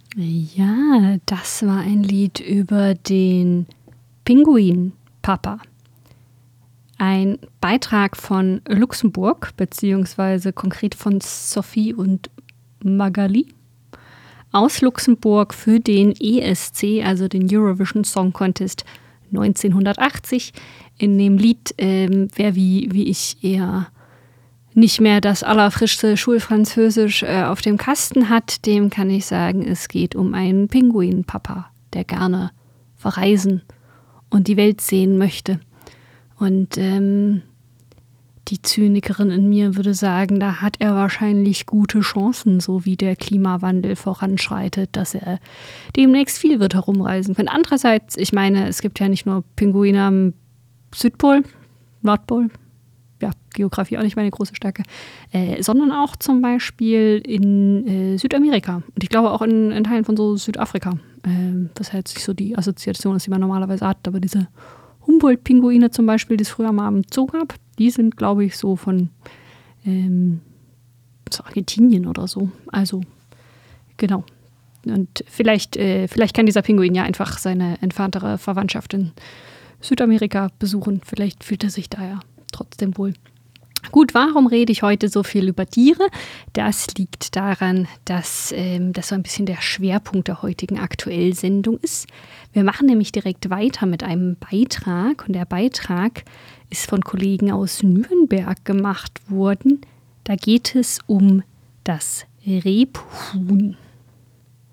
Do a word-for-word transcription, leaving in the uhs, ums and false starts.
Ja, das war ein Lied über den Pinguin-Papa. Ein Beitrag von Luxemburg, beziehungsweise konkret von Sophie und Magali aus Luxemburg für den E S C, also den Eurovision Song Contest neunzehnhundertachtzig. In dem Lied, ähm, wer wie, wie ich eher nicht mehr das allerfrischste Schulfranzösisch äh, auf dem Kasten hat, dem kann ich sagen, es geht um einen Pinguinpapa, der gerne verreisen und die Welt sehen möchte. Und ähm, die Zynikerin in mir würde sagen, da hat er wahrscheinlich gute Chancen, so wie der Klimawandel voranschreitet, dass er demnächst viel wird herumreisen können. Andererseits, ich meine, es gibt ja nicht nur Pinguine am Südpol, Nordpol, ja, Geografie auch nicht meine große Stärke, äh, sondern auch zum Beispiel in äh, Südamerika und ich glaube auch in, in Teilen von so Südafrika. Äh, das heißt nicht so die Assoziation ist, die man normalerweise hat, aber diese Humboldt-Pinguine zum Beispiel, die es früher mal am Zoo gab, die sind, glaube ich, so von ähm, so Argentinien oder so. Also, genau. Und vielleicht, äh, vielleicht kann dieser Pinguin ja einfach seine entferntere Verwandtschaft in Südamerika besuchen. Vielleicht fühlt er sich da ja trotzdem wohl. Gut, warum rede ich heute so viel über Tiere? Das liegt daran, dass ähm, das so ein bisschen der Schwerpunkt der heutigen Aktuell-Sendung ist. Wir machen nämlich direkt weiter mit einem Beitrag und der Beitrag ist von Kollegen aus Nürnberg gemacht worden. Da geht es um das Rebhuhn.